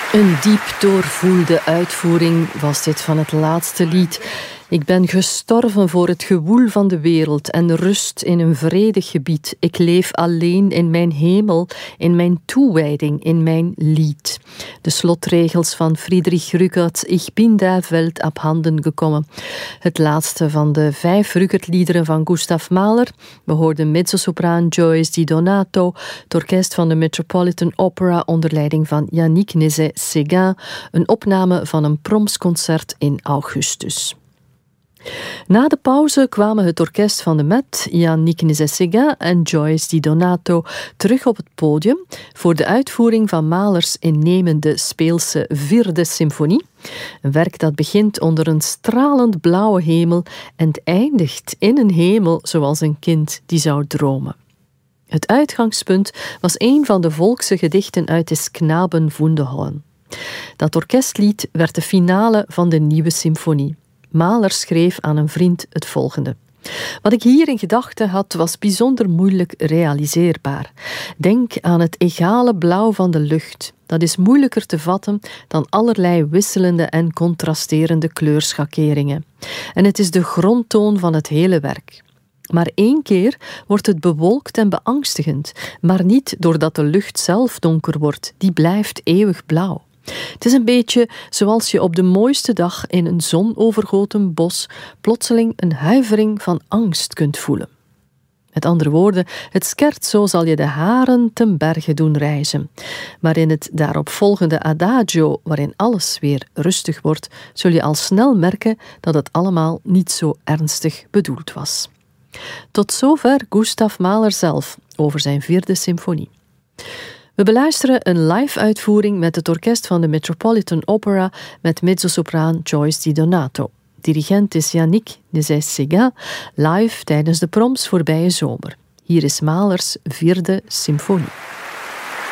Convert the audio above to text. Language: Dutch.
Een diep doorvoelde uitvoering was dit van het laatste lied. Ik ben gestorven voor het gewoel van de wereld en rust in een vredig gebied. Ik leef alleen in mijn hemel, in mijn toewijding, in mijn lied. De slotregels van Friedrich Rückert, Ich bin der Welt abhanden gekommen. Het laatste van de 5 Rückert-liederen van Gustav Mahler. We hoorden mezzosopraan Joyce Di Donato, het orkest van de Metropolitan Opera onder leiding van Yannick Nézet-Séguin, een opname van een Proms-concert in augustus. Na de pauze kwamen het orkest van de Met, Yannick Nézet-Séguin en Joyce Di Donato terug op het podium voor de uitvoering van Mahlers innemende speelse 4e symfonie. Een werk dat begint onder een stralend blauwe hemel en eindigt in een hemel zoals een kind die zou dromen. Het uitgangspunt was een van de volkse gedichten uit des Knaben Wunderhorn. Dat orkestlied werd de finale van de nieuwe symfonie. Mahler schreef aan een vriend het volgende. Wat ik hier in gedachten had, was bijzonder moeilijk realiseerbaar. Denk aan het egale blauw van de lucht. Dat is moeilijker te vatten dan allerlei wisselende en contrasterende kleurschakeringen. En het is de grondtoon van het hele werk. Maar 1 keer wordt het bewolkt en beangstigend, maar niet doordat de lucht zelf donker wordt, die blijft eeuwig blauw. Het is een beetje zoals je op de mooiste dag in een zonovergoten bos plotseling een huivering van angst kunt voelen. Met andere woorden, het scherzo zal je de haren ten berge doen rijzen. Maar in het daaropvolgende adagio, waarin alles weer rustig wordt, zul je al snel merken dat het allemaal niet zo ernstig bedoeld was. Tot zover Gustav Mahler zelf over zijn 4e symfonie. We beluisteren een live-uitvoering met het orkest van de Metropolitan Opera met mezzosopraan Joyce Di Donato. Dirigent is Yannick Nézet-Séguin, live tijdens de Proms voorbije zomer. Hier is Mahlers 4e symfonie.